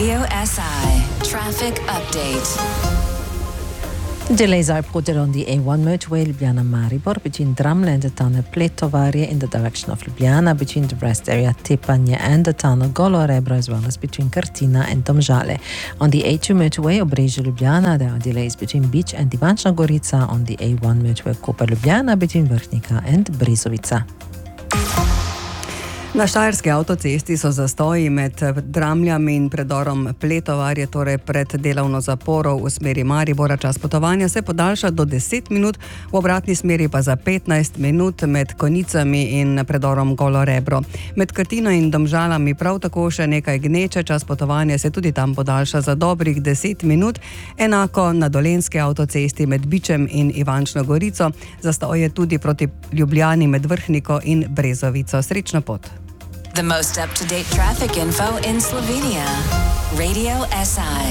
Radio SI Traffic Update. Delays are reported on the A1 motorway Ljubljana-Maribor between Drumland and tunnel Pletovarje in the direction of Ljubljana, between the rest area Tepanje and the tunnel Golo Rebro, as well as between Krtina and Domžale. On the A2 motorway Obrežje-Ljubljana, there are delays between Beach and Ivančna Gorica. On the A1 motorway Koper-Ljubljana between Vrhnika and Brezovica. Na štajerski avtocesti so zastoji med Dramljami in predorom Pletovarje, torej pred delovno zaporo v smeri Maribora. Čas potovanja se podaljša do 10 minut, v obratni smeri pa za 15 minut med Konicami in predorom Golo Rebro. Med Krtino in Domžalami prav tako še nekaj gneče, čas potovanja se tudi tam podaljša za dobrih 10 minut. Enako na dolenski avtocesti med Bičem in Ivančno Gorico, zastoje tudi proti Ljubljani med Vrhniko in Brezovico. Srečno pot! The most up-to-date traffic info in Slovenia. Radio SI.